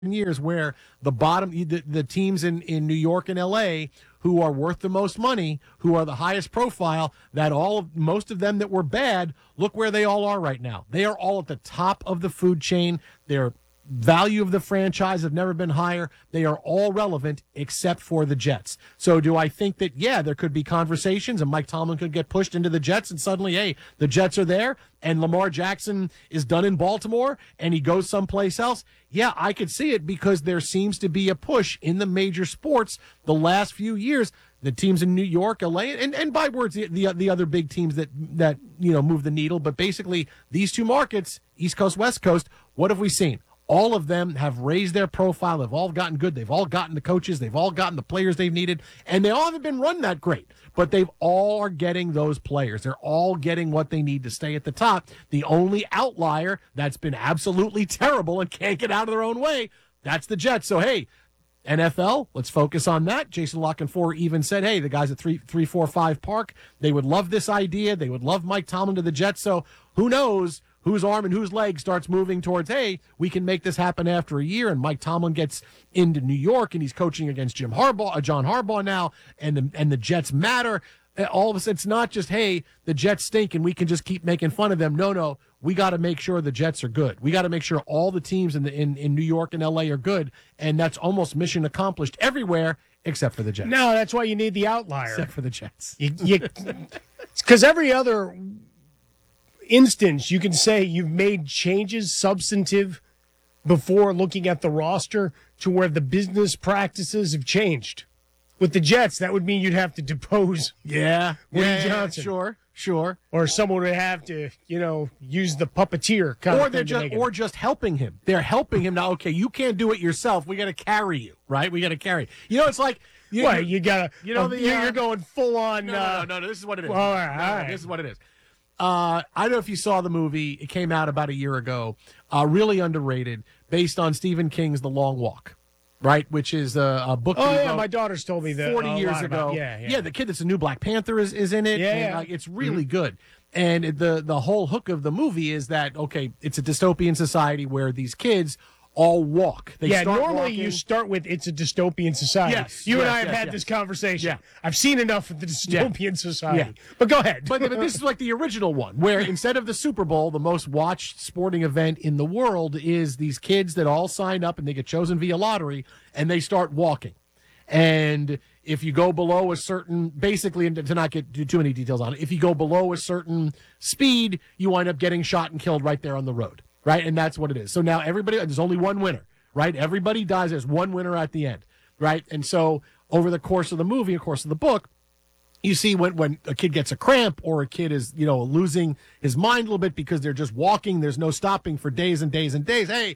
years where the teams in New York and LA who are worth the most money, who are the highest profile, most of them that were bad, look where they all are right now. They are all at the top of the food chain. Their value of the franchise have never been higher. They are all relevant except for the Jets. So do I think that, there could be conversations and Mike Tomlin could get pushed into the Jets and suddenly, hey, the Jets are there and Lamar Jackson is done in Baltimore and he goes someplace else? Yeah, I could see it because there seems to be a push in the major sports the last few years. The teams in New York, LA, and by words, the other big teams that move the needle. But basically, these two markets, East Coast, West Coast, what have we seen? All of them have raised their profile. They've all gotten good. They've all gotten the coaches. They've all gotten the players they've needed. And they all haven't been run that great. But they've all are getting those players. They're all getting what they need to stay at the top. The only outlier that's been absolutely terrible and can't get out of their own way, that's the Jets. So, hey, NFL, let's focus on that. Jason La Canfora even said, hey, the guys at 345 Park, they would love this idea. They would love Mike Tomlin to the Jets. So who knows whose arm and whose leg starts moving towards, hey, we can make this happen after a year, and Mike Tomlin gets into New York, and he's coaching against John Harbaugh now, and the Jets matter. All of a sudden, it's not just, hey, the Jets stink, and we can just keep making fun of them. No, we got to make sure the Jets are good. We got to make sure all the teams in New York and L.A. are good, and that's almost mission accomplished everywhere except for the Jets. No, that's why you need the outlier. Except for the Jets. Because every other instance, you can say you've made changes, substantive, before looking at the roster to where the business practices have changed. With the Jets, that would mean you'd have to depose Woody Johnson. Sure. Or someone would have to, use the puppeteer kind of thing. Or just helping him. They're helping him now. Okay, you can't do it yourself. We got to carry you, right? We got to carry. It's like you gotta. You're going full on. No. This is what it is. All right. This is what it is. I don't know if you saw the movie. It came out about a year ago. Really underrated, based on Stephen King's The Long Walk, right? Which is a book. My daughter's told me that 40 years ago. The kid that's a new Black Panther is in it. It's really good. And the whole hook of the movie is that, okay, it's a dystopian society where these kids all walk. Normally you start with it's a dystopian society. Yes, and I have had this conversation. Yeah. I've seen enough of the dystopian society. Yeah. But go ahead. But this is like the original one, where instead of the Super Bowl, the most watched sporting event in the world is these kids that all sign up and they get chosen via lottery and they start walking. And if you go below a certain, basically, and to not get too many details on it, if you go below a certain speed, you wind up getting shot and killed right there on the road. Right, and that's what it is. So now there's only one winner, right? Everybody dies. There's one winner at the end, right? And so over the course of the movie, of course of the book, you see when a kid gets a cramp or a kid is, losing his mind a little bit because they're just walking, there's no stopping for days and days and days. Hey,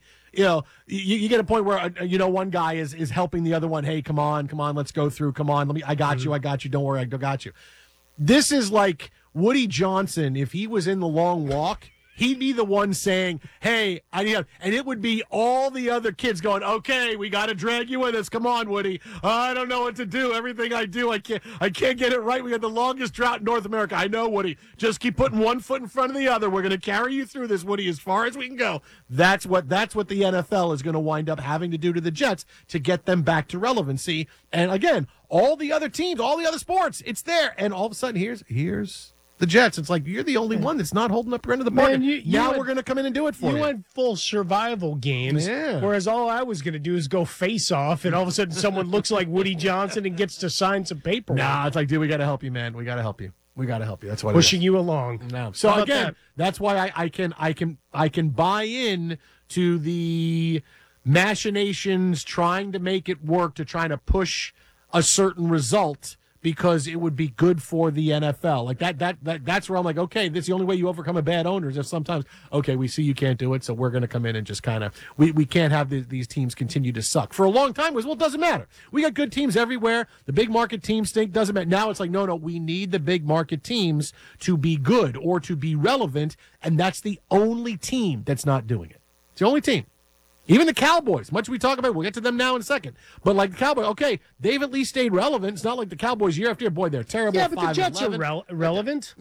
you get a point where, one guy is helping the other one. Hey, come on, let's go through. Come on, I got you. Don't worry, I got you. This is like Woody Johnson, if he was in The Long Walk, he'd be the one saying, hey, and it would be all the other kids going, okay, we got to drag you with us. Come on, Woody. I don't know what to do. Everything I do, I can't get it right. We got the longest drought in North America. I know, Woody. Just keep putting one foot in front of the other. We're going to carry you through this, Woody, as far as we can go. That's what the NFL is going to wind up having to do to the Jets to get them back to relevancy. And again, all the other teams, all the other sports, it's there. And all of a sudden, here's the Jets. It's like, you're the only one that's not holding up your end of the bargain. We're going to come in and do it for you. You went full survival games, whereas all I was going to do is go face off, and all of a sudden someone looks like Woody Johnson and gets to sign some paperwork. Nah, it's like, dude, we got to help you, man. We got to help you. That's what pushing you along. No. So again, that's why I can buy in to the machinations trying to make it work, to trying to push a certain result, because it would be good for the NFL. Like that's where I'm like, okay, this is the only way you overcome a bad owner is if sometimes, okay, we see you can't do it, so we're going to come in and just kind of, we can't have these teams continue to suck. For a long time, it was, well, it doesn't matter. We got good teams everywhere. The big market teams stink, doesn't matter. Now it's like, no, we need the big market teams to be good or to be relevant, and that's the only team that's not doing it. It's the only team. Even the Cowboys, much we talk about, we'll get to them now in a second. But like the Cowboys, okay, they've at least stayed relevant. It's not like the Cowboys year after year. Boy, they're terrible. Yeah, but the Jets 5-11. are relevant.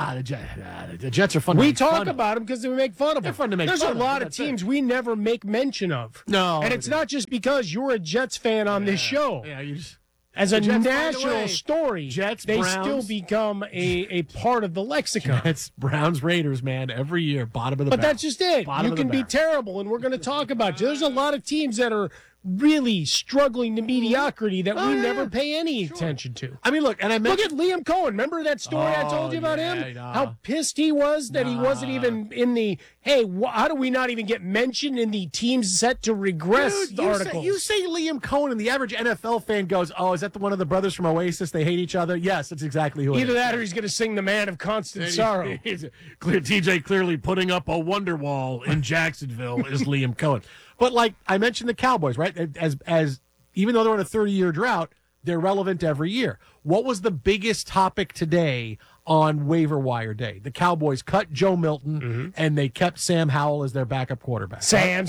The Jets are fun. We to make talk fun of. about them because we make fun of They're them. fun to make There's fun a of, lot of that's it. teams we never make mention of. No, and it's not just because you're a Jets fan on this show. Yeah, you just. As a The Jets find a national way. story, Jets, they Browns. still become a part of the lexicon. It's Browns, Raiders, man, every year, bottom of the But barrel. that's just it. Bottom You of the can be barrel. terrible, and we're going to talk about you. There's a lot of teams that are really struggling to mediocrity that we yeah. never pay any attention to. I mean, look, and I Look mentioned. at Liam Cohen. Remember that story I told you about yeah, him? nah. How pissed he was that he wasn't even in the, hey, how do we not even get mentioned in the teams set to regress Dude, articles? you say Liam Cohen, and the average NFL fan goes, "Oh, is that the one of the brothers from Oasis? They hate each other." Yes, that's exactly who. Either it is. that or he's going to sing The Man of Constant Sorrow. TJ clearly putting up a wonder wall in Jacksonville is Liam Cohen. But like I mentioned, the Cowboys, right? As even though they're on a 30-year drought, they're relevant every year. What was the biggest topic today on waiver wire day? The Cowboys cut Joe Milton, and they kept Sam Howell as their backup quarterback. Sam.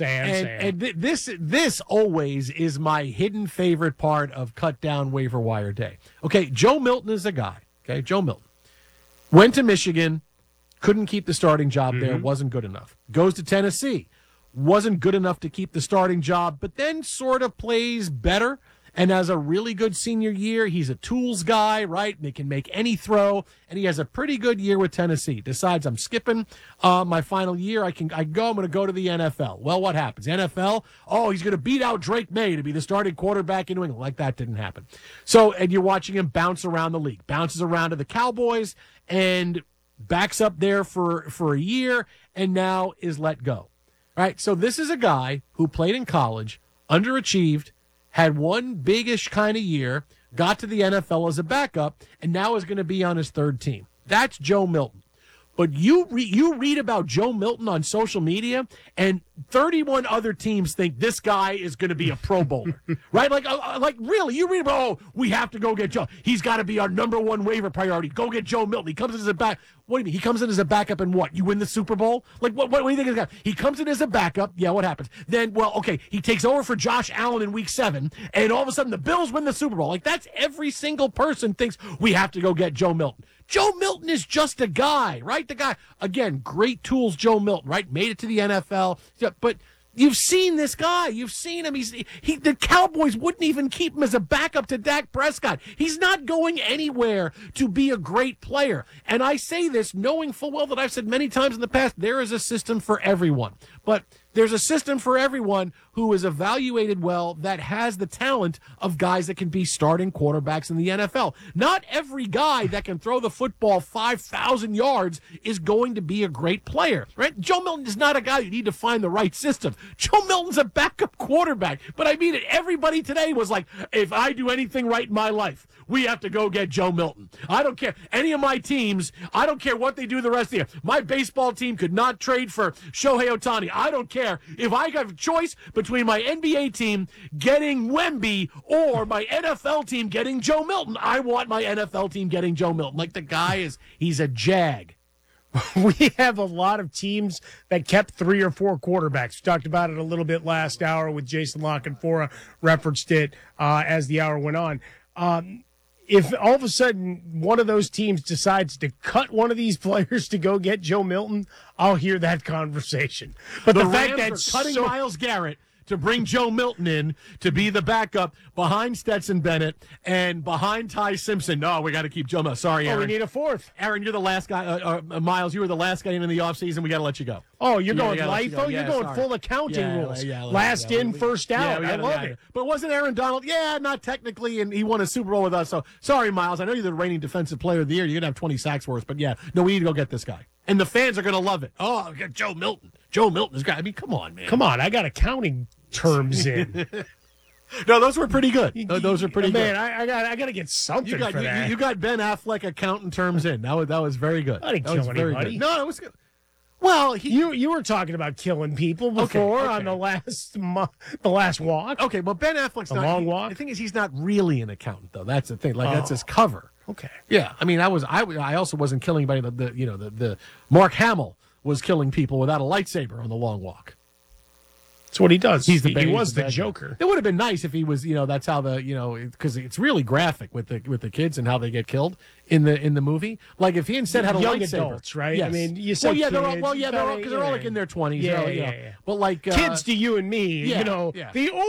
And this always is my hidden favorite part of cut down waiver wire day. Okay, Joe Milton is a guy. Okay, Joe Milton went to Michigan, couldn't keep the starting job there, wasn't good enough. Goes to Tennessee, wasn't good enough to keep the starting job, but then sort of plays better and has a really good senior year. He's a tools guy, right? They can make any throw, and he has a pretty good year with Tennessee. Decides I'm skipping my final year. I'm going to go to the NFL. Well, what happens? NFL, he's going to beat out Drake May to be the starting quarterback in New England. Like that didn't happen. So, and you're watching him bounce around the league, bounces around to the Cowboys, and backs up there for a year, and now is let go. All right, so this is a guy who played in college, underachieved, had one big-ish kind of year, got to the NFL as a backup, and now is going to be on his third team. That's Joe Milton. But you read about Joe Milton on social media, and 31 other teams think this guy is going to be a Pro Bowler, right? Like really, you read about, we have to go get Joe. He's got to be our number one waiver priority. Go get Joe Milton. He comes in as a back. What do you mean? He comes in as a backup and what? You win the Super Bowl? Like what do you think is going to happen? He comes in as a backup. Yeah, what happens? Then, well, okay, he takes over for Josh Allen in week 7, and all of a sudden the Bills win the Super Bowl. Like that's every single person thinks we have to go get Joe Milton. Joe Milton is just a guy, right? The guy, again, great tools, Joe Milton, right? Made it to the NFL. Yeah, but you've seen this guy. You've seen him. The Cowboys wouldn't even keep him as a backup to Dak Prescott. He's not going anywhere to be a great player. And I say this knowing full well that I've said many times in the past, there is a system for everyone. But there's a system for everyone who is evaluated well that has the talent of guys that can be starting quarterbacks in the NFL. Not every guy that can throw the football 5,000 yards is going to be a great player, right? Joe Milton is not a guy you need to find the right system. Joe Milton's a backup quarterback. But I mean it. Everybody today was like, if I do anything right in my life, we have to go get Joe Milton. I don't care. Any of my teams, I don't care what they do the rest of the year. My baseball team could not trade for Shohei Ohtani. I don't care. If I have a choice between my NBA team getting Wemby or my NFL team getting Joe Milton, I want my NFL team getting Joe Milton. Like the guy he's a jag. We have a lot of teams that kept 3 or 4 quarterbacks. We talked about it a little bit last hour with Jason Lockenfora, referenced it as the hour went on. If all of a sudden one of those teams decides to cut one of these players to go get Joe Milton, I'll hear that conversation. But the fact that Rams are cutting Myles Garrett to bring Joe Milton in to be the backup behind Stetson Bennett and behind Ty Simpson. No, we got to keep Joe Milton. Sorry, Aaron. we need a fourth. Aaron, you're the last guy. Myles, you were the last guy in the offseason. We got to let you go. Oh, you're going LIFO? LIFO? You're going sorry. full accounting rules. Last yeah, in, first out. I love it. But wasn't Aaron Donald? Yeah, not technically, and he won a Super Bowl with us. So sorry, Myles. I know you're the reigning defensive player of the year. You're going to have 20 sacks for us. But yeah, no, we need to go get this guy. And the fans are going to love it. Oh, get Joe Milton. Joe Milton is guy. I mean, come on, man. Come on. I got accounting terms in. No, those were pretty good. Those are pretty man, good. I got to get something for that. You got Ben Affleck accounting terms in. That was very good. I didn't kill anybody. No, it was good. Well, you were talking about killing people before Okay. on the last walk. Okay, well, Ben Affleck's not. long walk? The thing is, he's not really an accountant, though. That's the thing. Like that's his cover. Okay. Yeah, I mean, I also wasn't killing anybody. The Mark Hamill was killing people without a lightsaber on the long walk. That's what he does. He's the he bad- was he's the bad guy. Joker. It would have been nice if he was, that's how because it's really graphic with the kids and how they get killed in the movie. Like if he instead had a Young lightsaber, adults, right? Yes. I mean, you said they're kids, all because they're all like in their 20s. Yeah, you know. yeah. But like Kids to you and me, yeah, you know, yeah. the